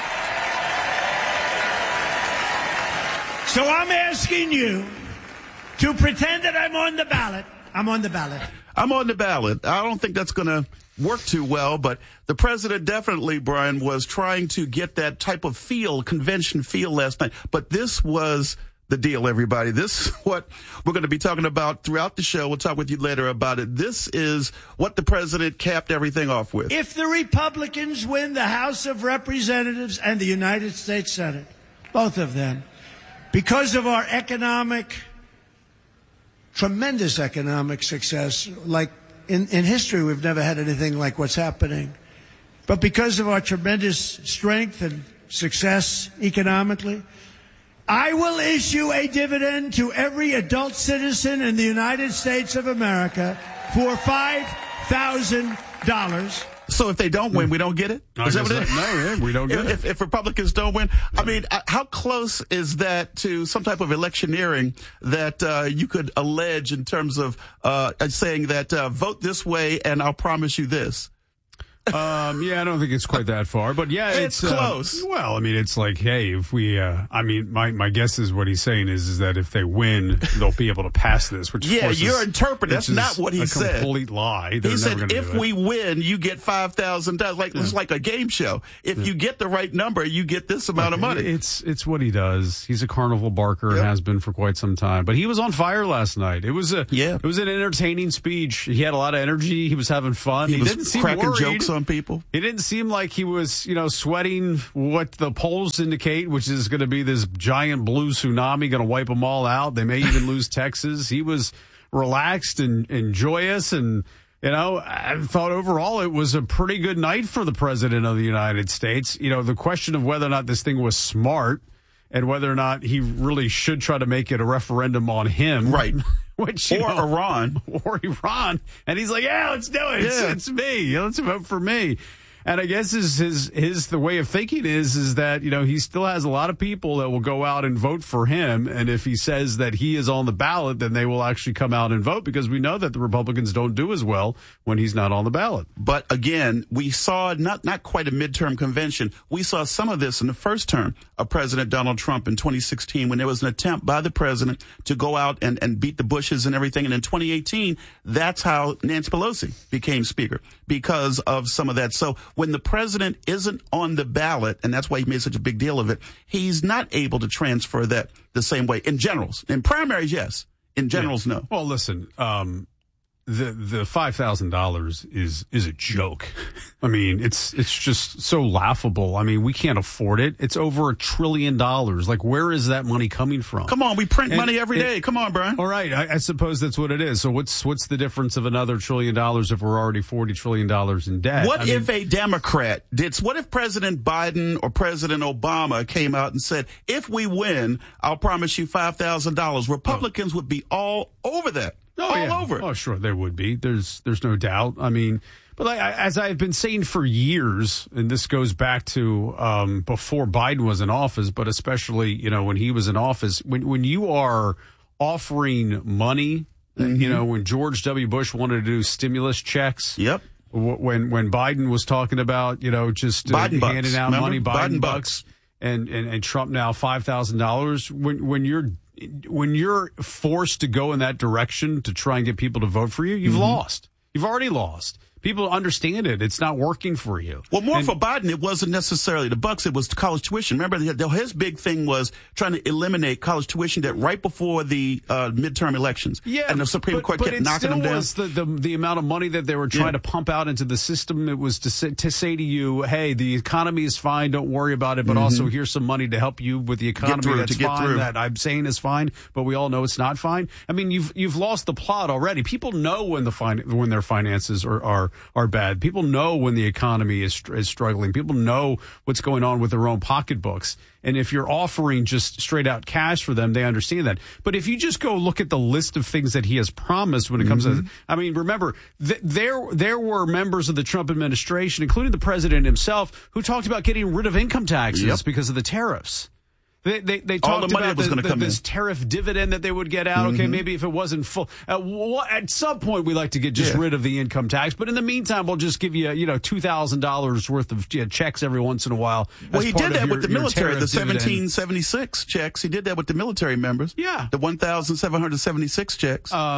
So I'm asking you to pretend that I'm on the ballot. I'm on the ballot.
I'm on the ballot. I don't think that's going to work too well, but the president definitely, Brian, was trying to get that type of feel, convention feel last night. But this was the deal, everybody. This is what we're going to be talking about throughout the show. We'll talk with you later about it. This is what the president capped everything off with.
If the Republicans win the House of Representatives and the United States Senate, both of them, because of our economic, tremendous economic success, like in, in history, we've never had anything like what's happening. But because of our tremendous strength and success economically, I will issue a dividend to every adult citizen in the United States of America for five thousand dollars.
So if they don't win, we don't get it?
I
Is that what
guess
it is?
that- no, yeah, we don't get
if,
it.
If, if Republicans don't win, I mean, uh, how close is that to some type of electioneering that uh, you could allege in terms of uh, saying that uh, vote this way and I'll promise you this?
Um, yeah, I don't think it's quite that far, but yeah,
It's
it's, uh,
close.
well, I mean, it's like, hey, if we, uh, I mean, my, my guess is what he's saying is, is that if they win, they'll be able to pass this, which of
Yeah,
course
you're
is,
interpreting.
which
That's
is
not what he
a
said.
complete lie. They're
He
never
said,
gonna
if
do it.
we win, you get five thousand dollars. Like, it's like a game show. If you get the right number, you get this amount of money.
It's it's what he does. He's a carnival barker and has been for quite some time. But he was on fire last night. It was a yeah. It was an entertaining speech. He had a lot of energy. He was having fun.
He was
didn't seem
cracking
worried.
jokes on people.
He didn't seem like he was, you know, sweating what the polls indicate, which is going to be this giant blue tsunami going to wipe them all out. They may even lose Texas. He was relaxed and, and joyous and. You know, I thought overall it was a pretty good night for the president of the United States. You know, the question of whether or not this thing was smart and whether or not he really should try to make it a referendum on him.
Right.
Which,
or
know,
Iran.
Or Iran. And he's like, yeah, let's do it. It's,
Yeah.
it's me. Let's vote for me. And I guess his, his, his, the way of thinking is, is that, you know, he still has a lot of people that will go out and vote for him. And if he says that he is on the ballot, then they will actually come out and vote because we know that the Republicans don't do as well when he's not on the ballot.
But again, we saw not, not quite a midterm convention. We saw some of this in the first term of President Donald Trump in twenty sixteen when there was an attempt by the president to go out and, and beat the Bushes and everything. And in twenty eighteen, that's how Nancy Pelosi became speaker because of some of that. So when the president isn't on the ballot, and that's why he made such a big deal of it, he's not able to transfer that the same way. In generals, in primaries, yes. In generals,
Yeah.
no.
Well, listen, um, the the five thousand dollars is is a joke. I mean, it's it's just so laughable. I mean, we can't afford it. It's over a trillion dollars. Like, where is that money coming from?
Come on, we print
And
money every
it-
day. Come on, Brian.
All right, I, I suppose that's what it is. So what's what's the difference of another trillion dollars if we're already forty trillion dollars in debt?
What
I mean,
if a Democrat did? What if President Biden or President Obama came out and said, "If we win, I'll promise you five thousand dollars"? Republicans would be all over that,
Oh,
all
yeah.
over it.
Oh, sure, there would be. There's there's no doubt. I mean, but like, I, as I've been saying for years, and this goes back to um, before Biden was in office, but especially, you know, when he was in office, when when you are offering money,
Mm-hmm.
you know, when George W. Bush wanted to do stimulus checks.
Yep.
When when Biden was talking about, you know, just uh,
Biden bucks.
handing out
Remember?
money, Biden,
Biden
bucks, and, and and Trump now five thousand dollars. When when you're when you're forced to go in that direction to try and get people to vote for you, you've
Mm-hmm.
lost. You've already lost. People understand it. It's not working for you.
Well, more
And-
for Biden, it wasn't necessarily the bucks; it was the college tuition. Remember, the- his big thing was trying to eliminate college tuition debt right before the uh, midterm elections.
Yeah,
and the Supreme
but,
Court
but
kept
it
knocking
still
them down.
was the, the the amount of money that they were trying
Yeah.
to pump out into the system. It was to say, to say to you, "Hey, the economy is fine. Don't worry about it." But
Mhm.
also, here's some money to help you with the economy.
through,
that's
to get
fine.
through.
That I'm saying is fine, but we all know it's not fine. I mean, you've you've lost the plot already. People know when the fin- when their finances are are are bad. People know when the economy is is struggling. People know what's going on with their own pocketbooks. And if you're offering just straight out cash for them, they understand that. But if you just go look at the list of things that he has promised when it comes
Mm-hmm.
to, I mean, remember, th- there there were members of the Trump administration, including the president himself, who talked about getting rid of income taxes
Yep.
because of the tariffs. They they, they
All
talked
the money
about
that was
the-
gonna
the-
come
this
in.
tariff dividend that they would get out. Okay,
Mhm.
maybe if it wasn't full. At, wh- at some point, we like to get just
Yeah.
rid of the income tax. But in the meantime, we'll just give you, you know, two thousand dollars worth of you know, checks every once in a while.
Well,
as
he
part
did
of
that
your-
with the
your
military,
tariff
the
dividend.
seventeen seventy-six checks. He did that with the military members.
Yeah.
The one thousand seven hundred seventy-six checks.
Um,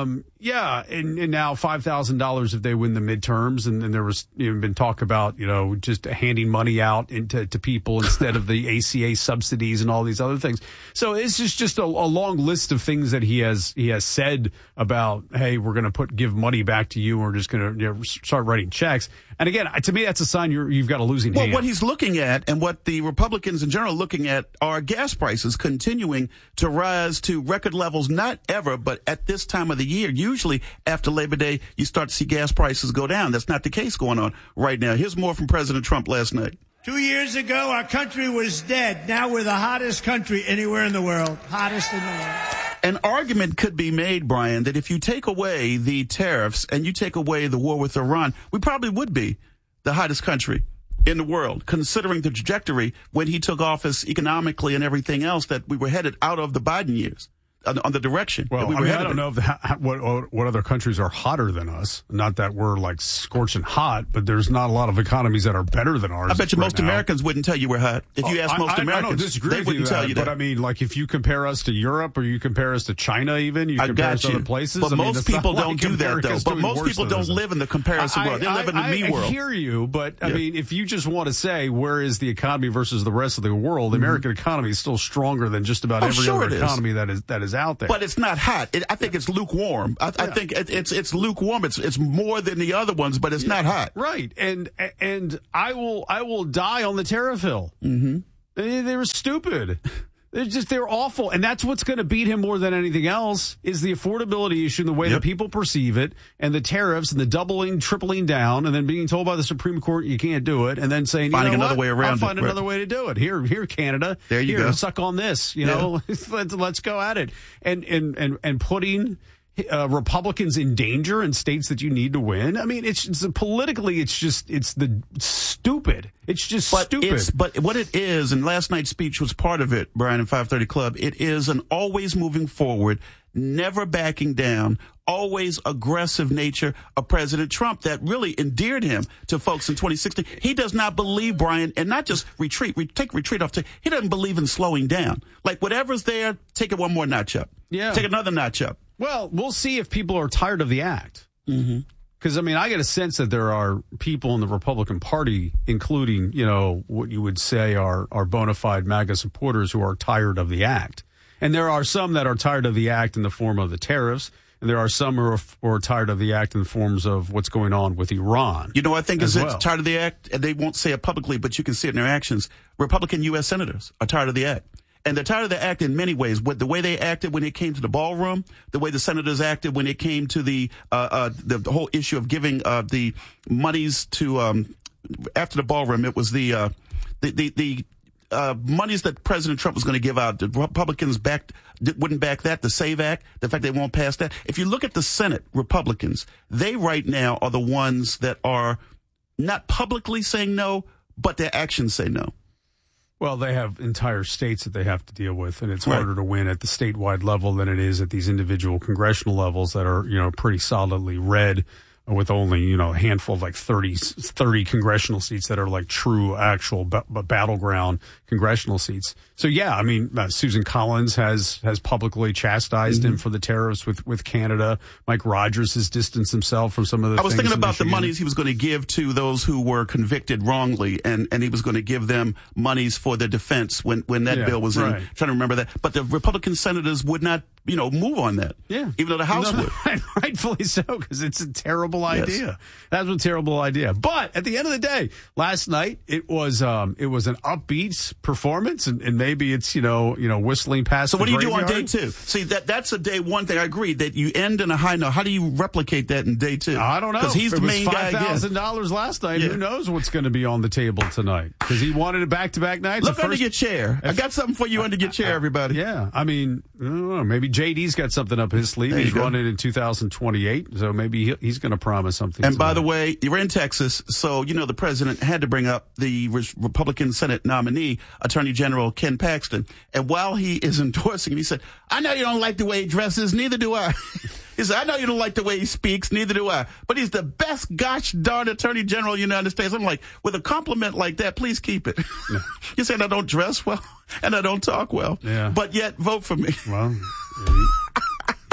Yeah, and, and now five thousand dollars if they win the midterms, and then there was you know, been talk about you know just handing money out into to people instead of the A C A subsidies and all these other things. So it's just just a, a long list of things that he has he has said about, hey, we're going to put give money back to you, and we're just going to you know, start writing checks. And again, to me, that's a sign you're, you've got a losing
well,
hand.
Well, what he's looking at and what the Republicans in general are looking at are gas prices continuing to rise to record levels, not ever, but at this time of the year. Usually after Labor Day, you start to see gas prices go down. That's not the case going on right now. Here's more from President Trump last night.
Two years ago, our country was dead. Now we're the hottest country anywhere in the world. Hottest in the world.
An argument could be made, Brian, that if you take away the tariffs and you take away the war with Iran, we probably would be the hottest country in the world, considering the trajectory when he took office economically and everything else that we were headed out of the Biden years. On, on the direction.
Well,
we
I mean, I don't know if the, how, what what other countries are hotter than us. Not that we're like scorching hot, but there's not a lot of economies that are better than ours.
I bet you
right
most
now.
Americans wouldn't tell you we're hot. If you
Oh,
ask
I,
most
I,
Americans,
I don't disagree
they
with
wouldn't
you
tell
that,
you that.
But I mean, like if you compare us to Europe or you compare us to China, even you
I
compare
got
us to
you.
other places.
But
I mean,
most
it's not
people don't
like
do that, though.
America's
But
doing
most
worse
people
than
don't
us.
live in the comparison
I,
world. They
I,
live in the
I,
me
I
world.
I hear you, but I
Yeah.
mean, if you just want to say where is the economy versus the rest of the world, the American economy is still stronger than just about
Oh,
every
sure
other
it is.
economy that is that is out there.
But it's not hot. It, I think it's lukewarm. I, I think it, it's it's lukewarm. It's it's more than the other ones, but it's not hot.
Right, and and I will I will die on the tariff hill. Mm-hmm. They, they were stupid. They're just they're awful, and that's what's going to beat him more than anything else is the affordability issue and the way
Yep.
that people perceive it, and the tariffs and the doubling, tripling down, and then being told by the Supreme Court you can't do it, and then saying
Finding
you know
another
what?
way around
I'll
it,
find
right.
another way to do it. Here, here, Canada.
There you
here,
go.
Suck on this. You
Yeah.
know, let's, let's go at it, and and and and putting. Uh, Republicans in danger in states that you need to win. I mean, it's, it's politically, it's just, it's the stupid. It's just
But
stupid.
it's but what it is, and last night's speech was part of it, Brian, in five thirty Club. It is an always moving forward, never backing down, always aggressive nature of President Trump that really endeared him to folks in twenty sixteen. He does not believe, Brian, and not just retreat, re- take retreat off. To, he doesn't believe in slowing down. Like whatever's there, take it one more notch up.
Yeah.
Take another notch up.
Well, we'll see if people are tired of the act.
Mm-hmm.
Because, I mean, I get a sense that there are people in the Republican Party, including, you know, what you would say are, are bona fide MAGA supporters who are tired of the act. And there are some that are tired of the act in the form of the tariffs. And there are some who are, who are tired of the act in the forms of what's going on with Iran.
You know, I think
as
is
well.
it's tired of the act, and they won't say it publicly, but you can see it in their actions. Republican U S senators are tired of the act. And they're tired of the act in many ways. What the way they acted when it came to the ballroom, the way the senators acted when it came to the uh, uh, the, the whole issue of giving uh, the monies to um, after the ballroom. It was the uh, the the, the uh, monies that President Trump was going to give out. The Republicans backed wouldn't back that. The SAVE Act, the fact they won't pass that. If you look at the Senate Republicans, they right now are the ones that are not publicly saying no, but their actions say no.
Well, they have entire states that they have to deal with, and it's
Right.
harder to win at the statewide level than it is at these individual congressional levels that are, you know, pretty solidly red with only, you know, a handful of like thirty, thirty congressional seats that are like true, actual b- b- battleground congressional seats. So, yeah, I mean, uh, Susan Collins has has publicly chastised
Mm-hmm.
him for the tariffs with, with Canada. Mike Rogers has distanced himself from some of the
I was
things
thinking
in
about the
Michigan.
monies he was going to give to those who were convicted wrongly, and, and he was going to give them monies for their defense when, when that
Yeah,
bill was in.
right.
Trying to remember that. But the Republican senators would not, you know, move on that.
Yeah.
Even though the House
No,
would.
Rightfully so, because it's a terrible
Yes.
idea. That's a terrible idea. But at the end of the day, last night it was um it was an upbeat performance, and, and maybe it's you know you know whistling past.
So what
the
do you do on day
graveyard.
two? See, that that's a day one thing. I agree that you end in a high note. How do you replicate that in day two?
I don't know.
Because he's
If
the
it was
main guy
five thousand
again.
dollars last night.
Yeah.
Who knows what's going to be on the table tonight? Because he wanted it back to back nights.
Look
The
under
first-
your chair. I got something for you under your chair, everybody.
Yeah, I mean, I don't know. Maybe J D's got something up his sleeve.
There you
He's
go.
running in two thousand twenty-eight, so maybe he, he's going to promise something.
And by
tonight.
the way, you're in Texas, so you know the president had to bring up the Re- Republican Senate nominee, Attorney General Ken Paxton. And while he is endorsing him, he said, I know you don't like the way he dresses, neither do I. He said, I know you don't like the way he speaks, neither do I. But he's the best gosh darn Attorney General of the United States. I'm like, with a compliment like that, please keep it. You said I don't dress well and I don't talk well.
Yeah.
But yet, vote for me.
Well,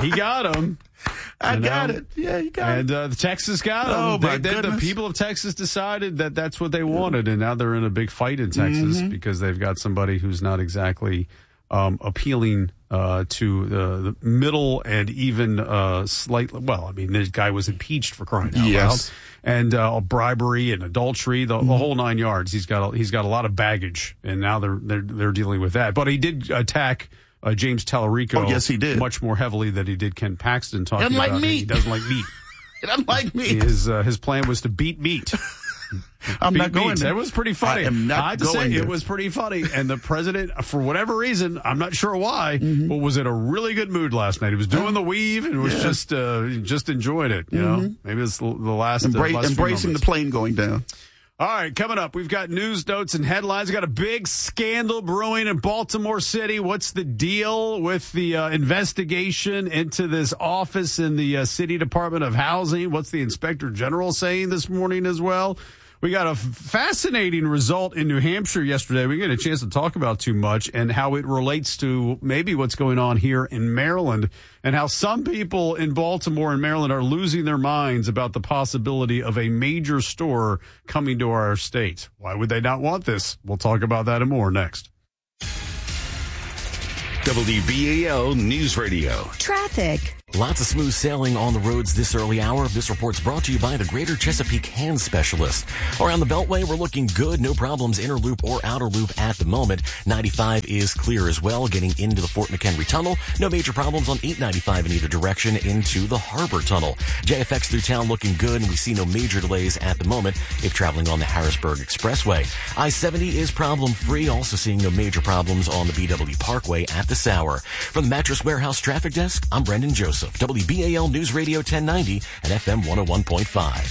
He got him.
I
you
got
know?
it. Yeah, you got
and,
it.
And uh, Texas got him.
Oh, my
they, they, the
goodness.
people of Texas decided that that's what they wanted, and now they're in a big fight in Texas
Mm-hmm.
because they've got somebody who's not exactly um, appealing uh, to the, the middle and even uh, slightly. Well, I mean, this guy was impeached for crying out
Yes.
loud. And uh, bribery and adultery, the,
Mm-hmm.
the whole nine yards. He's got a, he's got a lot of baggage, and now they're they're they're dealing with that. But he did attack uh, James Tallarico.
Oh, yes, he did.
Much more heavily than he did Ken Paxton. Talking
Doesn't like
about
meat.
he doesn't like meat.
He doesn't like meat.
His uh, his plan was to beat meat.
I'm
beat
not going
meat.
there.
It was pretty funny.
I am not
I have to say,
going there.
it was pretty funny. And the president, for whatever reason, I'm not sure why,
Mm-hmm.
but was in a really good mood last night. He was doing the weave and was
Yeah.
just uh, just enjoying it. You know,
Mhm.
maybe it's the the last,
Embra-
uh, last few
embracing the
moments.
plane going down.
All right, coming up, we've got news notes and headlines. We've got a big scandal brewing in Baltimore City. What's the deal with the uh, investigation into this office in the uh, City Department of Housing? What's the Inspector General saying this morning as well? We got a f- fascinating result in New Hampshire yesterday. We didn't get a chance to talk about too much, and how it relates to maybe what's going on here in Maryland, and how some people in Baltimore and Maryland are losing their minds about the possibility of a major store coming to our state. Why would they not want this? We'll talk about that and more next.
W B A L News Radio.
Traffic.
Lots of smooth sailing on the roads this early hour. This report's brought to you by the Greater Chesapeake Hand Specialist. Around the Beltway, we're looking good. No problems inner loop or outer loop at the moment. ninety-five is clear as well, getting into the Fort McHenry Tunnel. No major problems on eight ninety-five in either direction into the Harbor Tunnel. J F X through town looking good, and we see no major delays at the moment if traveling on the Harrisburg Expressway. I seventy is problem-free, also seeing no major problems on the B W Parkway at this hour. From the Mattress Warehouse Traffic Desk, I'm Brendan Joseph. W B A L News Radio ten ninety and F M one oh one point five.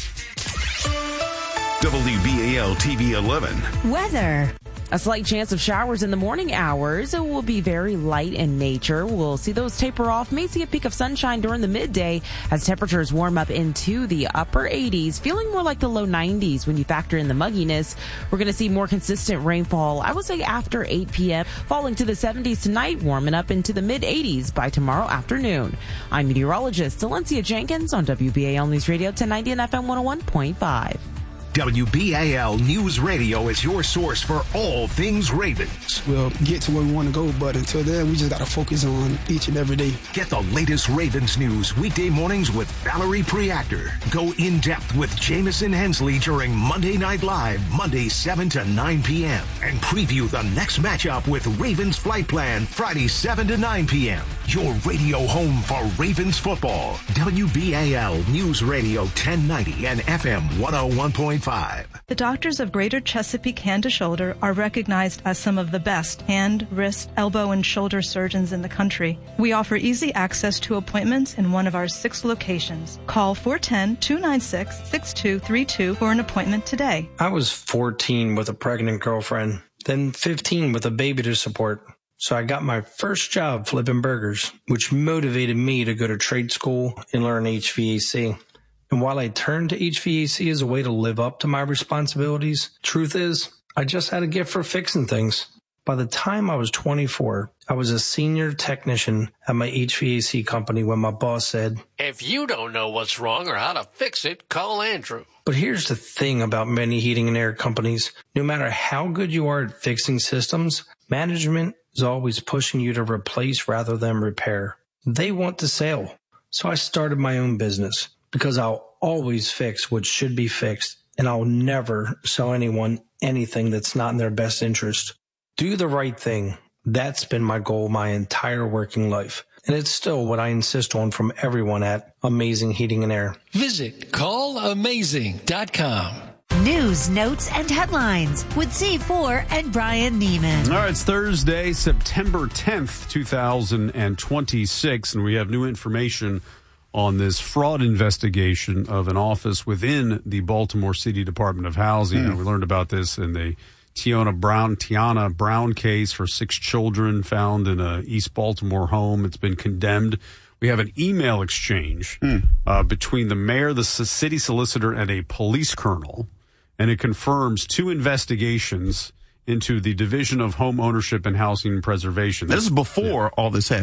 W B A L T V eleven.
Weather.
A slight chance of showers in the morning hours. It will be very light in nature. We'll see those taper off. May see a peak of sunshine during the midday as temperatures warm up into the upper eighties, feeling more like the low nineties when you factor in the mugginess. We're going to see more consistent rainfall, I would say after eight p.m., falling to the seventies tonight, warming up into the mid eighties by tomorrow afternoon. I'm meteorologist Valencia Jenkins on W B A L News Radio ten ninety and F M one oh one point five.
W B A L News Radio is your source for all things Ravens.
We'll get to where we want to go, but until then, we just got to focus on each and every day.
Get the latest Ravens news weekday mornings with Valerie Preactor. Go in depth with Jamison Hensley during Monday Night Live, Monday seven to nine p.m. And preview the next matchup with Ravens Flight Plan, Friday seven to nine p.m. Your radio home for Ravens football. W B A L News Radio ten ninety and F M one oh one point five.
The doctors of Greater Chesapeake Hand to Shoulder are recognized as some of the best hand, wrist, elbow, and shoulder surgeons in the country. We offer easy access to appointments in one of our six locations. Call four one zero, two nine six, six two three two for an appointment today.
I was fourteen with a pregnant girlfriend, then fifteen with a baby to support. So I got my first job flipping burgers, which motivated me to go to trade school and learn H V A C. And while I turned to H V A C as a way to live up to my responsibilities, truth is, I just had a gift for fixing things. By the time I was twenty-four, I was a senior technician at my H V A C company when my boss said,
"If you don't know what's wrong or how to fix it, call Andrew."
But here's the thing about many heating and air companies. No matter how good you are at fixing systems, management is always pushing you to replace rather than repair. They want the sale. So I started my own business because I'll always fix what should be fixed, and I'll never sell anyone anything that's not in their best interest. Do the right thing. That's been my goal my entire working life. And it's still what I insist on from everyone at Amazing Heating and Air.
Visit call amazing dot com.
News, notes, and headlines with C four and Brian Neiman.
All right, it's Thursday, September tenth, twenty twenty-six, and we have new information on this fraud investigation of an office within the Baltimore City Department of Housing.
Hmm.
And we learned about this in the Tiana Brown, Tiana Brown case for six children found in a East Baltimore home. It's been condemned. We have an email exchange
Hmm.
uh, between the mayor, the city solicitor, and a police colonel, and it confirms two investigations into the Division of Home Ownership and Housing Preservation.
This is before all this happened.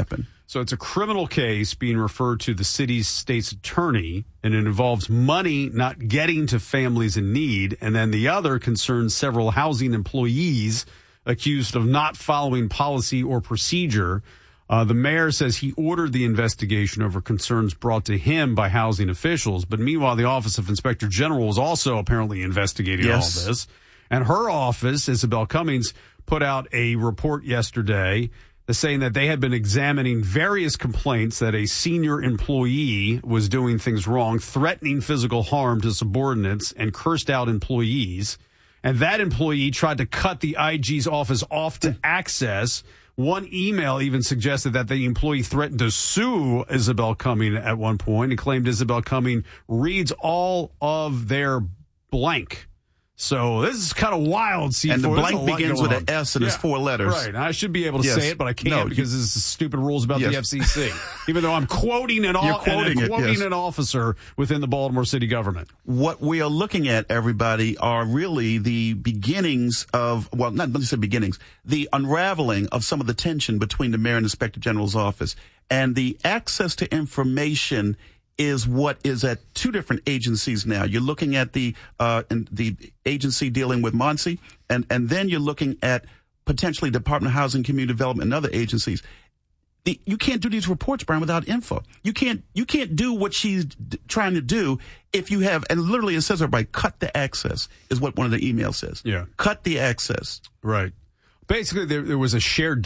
So it's a criminal case being referred to the city's state's attorney, and it involves money not getting to families in need. And then the other concerns several housing employees accused of not following policy or procedure. Uh, the mayor says he ordered the investigation over concerns brought to him by housing officials. But meanwhile, the Office of Inspector General was also apparently investigating
Yes.
all this. And her office, Isabel Cummings, put out a report yesterday saying that they had been examining various complaints that a senior employee was doing things wrong, threatening physical harm to subordinates, and cursed out employees. And that employee tried to cut the I G's office off to access. One email even suggested that the employee threatened to sue Isabel Cumming at one point and claimed Isabel Cumming reads all of their blank. So this is kind of wild, C four.
And the blank begins with
on.
an S and
yeah.
it's four letters.
Right. I should be able to
Yes.
say it, but I can't
No,
because
you,
this is stupid rules about
yes.
the F C C. Even though I'm quoting an,
You're
o-
quoting,
and
it,
quoting
yes.
an officer within the Baltimore city government.
What we are looking at, everybody, are really the beginnings of, well, not let me say beginnings, the unraveling of some of the tension between the mayor and inspector general's office. And the access to information is what is at two different agencies now. You're looking at the uh, in the agency dealing with Monsi, and, and then you're looking at potentially Department of Housing, Community Development, and other agencies. The, you can't do these reports, Brian, without info. You can't you can't do what she's d- trying to do if you have, and literally it says, everybody, cut the access, is what one of the emails says.
Yeah.
Cut the access.
Right. Basically, there, there was a shared